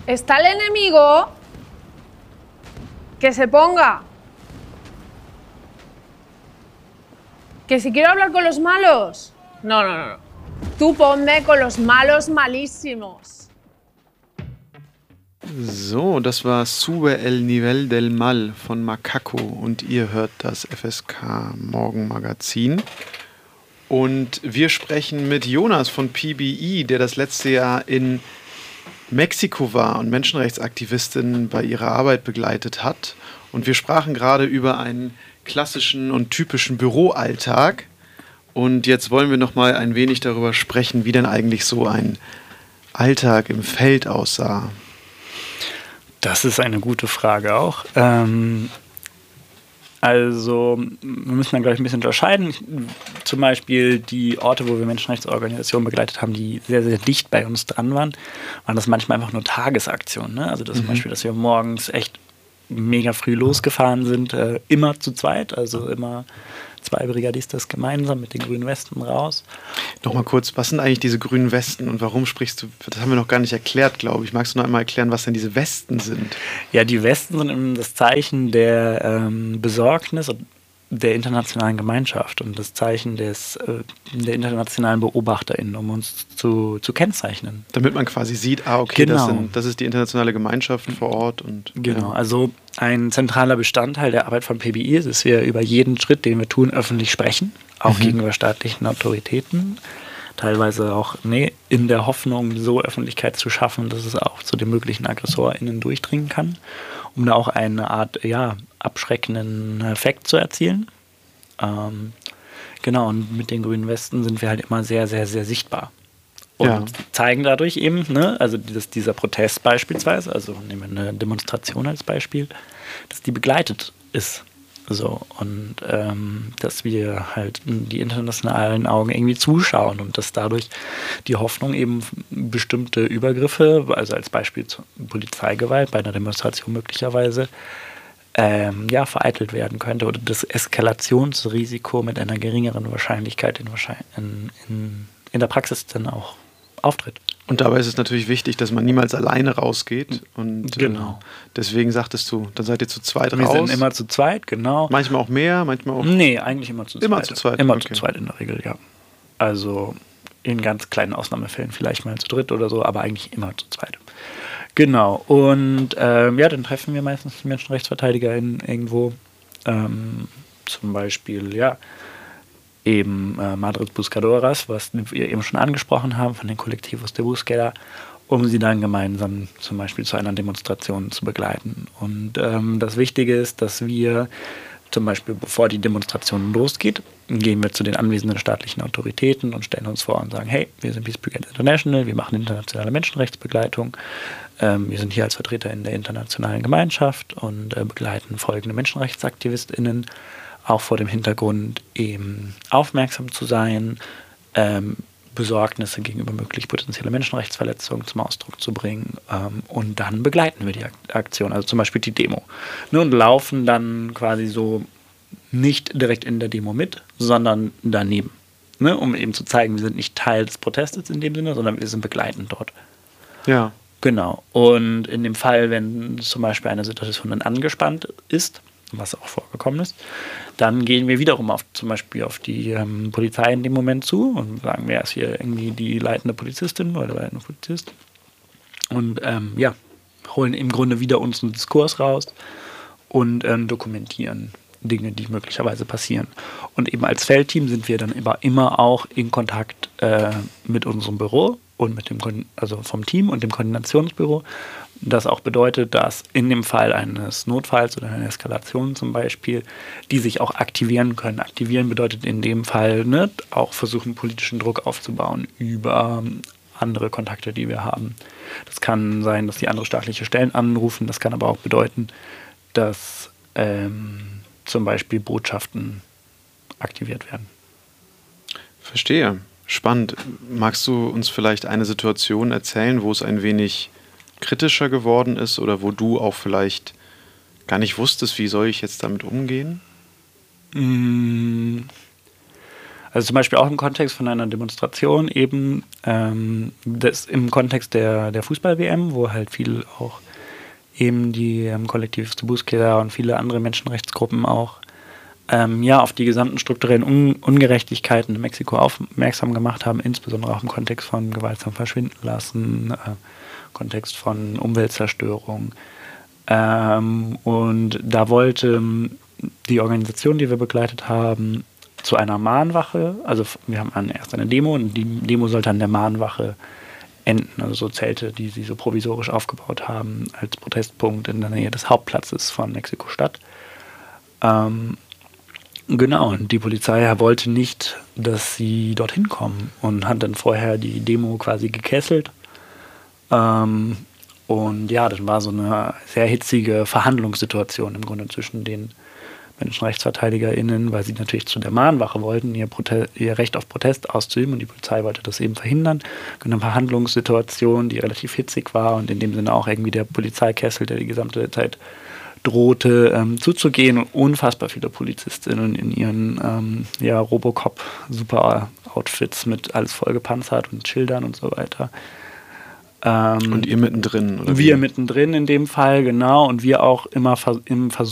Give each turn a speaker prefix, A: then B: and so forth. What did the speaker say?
A: Está el enemigo, que se ponga. Que si quiero hablar con los malos. No. Tú ponme con los malos malísimos.
B: So, das war Sube el Nivel del Mal von Macaco und ihr hört das FSK Morgenmagazin. Und wir sprechen mit Jonas von PBI, der das letzte Jahr in Mexiko war und Menschenrechtsaktivistinnen bei ihrer Arbeit begleitet hat. Und wir sprachen gerade über einen klassischen und typischen Büroalltag. Und jetzt wollen wir noch mal ein wenig darüber sprechen, wie denn eigentlich so ein Alltag im Feld aussah.
C: Das ist eine gute Frage auch. Also, wir müssen dann, glaube ich, ein bisschen unterscheiden. Zum Beispiel die Orte, wo wir Menschenrechtsorganisationen begleitet haben, die sehr, sehr dicht bei uns dran waren das manchmal einfach nur Tagesaktionen. Ne? Also zum Beispiel, dass wir morgens echt mega früh losgefahren sind, immer zu zweit, also immer 2 Brigadistas gemeinsam mit den grünen Westen raus.
B: Nochmal kurz, was sind eigentlich diese grünen Westen und warum sprichst du, das haben wir noch gar nicht erklärt, glaube ich. Magst du noch einmal erklären, was denn diese Westen sind?
C: Ja, die Westen sind eben das Zeichen der Besorgnis der internationalen Gemeinschaft und das Zeichen der internationalen BeobachterInnen, um uns zu kennzeichnen.
B: Damit man quasi sieht, okay,
C: genau.
B: Das ist die internationale Gemeinschaft vor Ort. Und
C: genau, also ein zentraler Bestandteil der Arbeit von PBI ist, dass wir über jeden Schritt, den wir tun, öffentlich sprechen, auch gegenüber staatlichen Autoritäten. Teilweise auch in der Hoffnung, so Öffentlichkeit zu schaffen, dass es auch zu den möglichen AggressorInnen durchdringen kann, um da auch eine Art abschreckenden Effekt zu erzielen. Genau, und mit den grünen Westen sind wir halt immer sehr, sehr, sehr sichtbar. Und zeigen dadurch eben, also dieser Protest beispielsweise, also nehmen wir eine Demonstration als Beispiel, dass die begleitet ist. So, und dass wir halt die internationalen Augen irgendwie zuschauen und dass dadurch die Hoffnung eben bestimmte Übergriffe, also als Beispiel Polizeigewalt bei einer Demonstration möglicherweise, vereitelt werden könnte oder das Eskalationsrisiko mit einer geringeren Wahrscheinlichkeit in der Praxis dann auch auftritt.
B: Und dabei ist es natürlich wichtig, dass man niemals alleine rausgeht. Und
C: genau.
B: Deswegen sagtest du, dann seid ihr zu zweit raus.
C: Wir sind immer zu zweit, genau.
B: Manchmal auch mehr, manchmal auch...
C: Nee, eigentlich immer zu zweit.
B: Immer zu zweit?
C: Immer zu zweit in der Regel, ja. Also in ganz kleinen Ausnahmefällen vielleicht mal zu dritt oder so, aber eigentlich immer zu zweit. Genau. Und dann treffen wir meistens die Menschenrechtsverteidiger irgendwo. Zum Beispiel, eben Madres Buscadoras, was wir eben schon angesprochen haben, von den Colectivos de Búsqueda, um sie dann gemeinsam zum Beispiel zu einer Demonstration zu begleiten. Und das Wichtige ist, dass wir zum Beispiel, bevor die Demonstration losgeht, gehen wir zu den anwesenden staatlichen Autoritäten und stellen uns vor und sagen, hey, wir sind Peace Brigade International, wir machen internationale Menschenrechtsbegleitung, wir sind hier als Vertreter in der internationalen Gemeinschaft und begleiten folgende MenschenrechtsaktivistInnen, auch vor dem Hintergrund eben aufmerksam zu sein, Besorgnisse gegenüber möglich potenzielle Menschenrechtsverletzungen zum Ausdruck zu bringen und dann begleiten wir die Aktion, also zum Beispiel die Demo. Und laufen dann quasi so nicht direkt in der Demo mit, sondern daneben, um eben zu zeigen, wir sind nicht Teil des Protestes in dem Sinne, sondern wir sind begleitend dort.
B: Ja.
C: Genau. Und in dem Fall, wenn zum Beispiel eine Situation dann angespannt ist, was auch vorgekommen ist, dann gehen wir wiederum zum Beispiel auf die Polizei in dem Moment zu und sagen, wer ist hier irgendwie die leitende Polizistin oder der leitende Polizist und holen im Grunde wieder unseren Diskurs raus und dokumentieren Dinge, die möglicherweise passieren. Und eben als Feldteam sind wir dann immer auch in Kontakt mit unserem Büro und vom Team und dem Koordinationsbüro. Das auch bedeutet, dass in dem Fall eines Notfalls oder einer Eskalation zum Beispiel, die sich auch aktivieren können. Aktivieren bedeutet in dem Fall auch versuchen, politischen Druck aufzubauen über andere Kontakte, die wir haben. Das kann sein, dass die andere staatliche Stellen anrufen. Das kann aber auch bedeuten, dass zum Beispiel Botschaften aktiviert werden.
B: Verstehe. Spannend. Magst du uns vielleicht eine Situation erzählen, wo es ein wenig kritischer geworden ist oder wo du auch vielleicht gar nicht wusstest, wie soll ich jetzt damit umgehen?
C: Also zum Beispiel auch im Kontext von einer Demonstration eben, das im Kontext der Fußball-WM, wo halt viel auch eben die Kollektiv Buskeda und viele andere Menschenrechtsgruppen auch auf die gesamten strukturellen Ungerechtigkeiten in Mexiko aufmerksam gemacht haben, insbesondere auch im Kontext von gewaltsam verschwinden lassen, Kontext von Umweltzerstörung. Und da wollte die Organisation, die wir begleitet haben, zu einer Mahnwache, also wir haben erst eine Demo und die Demo sollte an der Mahnwache enden, also so Zelte, die sie so provisorisch aufgebaut haben als Protestpunkt in der Nähe des Hauptplatzes von Mexiko-Stadt. Genau, und die Polizei wollte nicht, dass sie dorthin kommen und hat dann vorher die Demo quasi gekesselt. Und ja, dann war so eine sehr hitzige Verhandlungssituation im Grunde zwischen den MenschenrechtsverteidigerInnen, weil sie natürlich zu der Mahnwache wollten, ihr Recht auf Protest auszuüben und die Polizei wollte das eben verhindern. Eine Verhandlungssituation, die relativ hitzig war und in dem Sinne auch irgendwie der Polizeikessel, der die gesamte Zeit drohte zuzugehen und unfassbar viele Polizistinnen in ihren Robocop-Super-Outfits mit alles voll gepanzert und Schildern und so weiter.
B: Und ihr mittendrin, oder?
C: Wir mittendrin in dem Fall, genau. Und wir auch immer im Versuch,